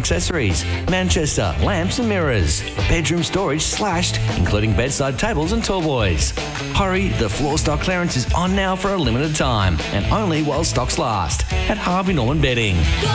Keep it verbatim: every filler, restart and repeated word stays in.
accessories. Manchester lamps and mirrors. Bedroom storage slashed, including bedside tables and tallboys. Hurry, the floor stock clearance is on now for a limited time and only while stocks last at Harvey Norman Bedding.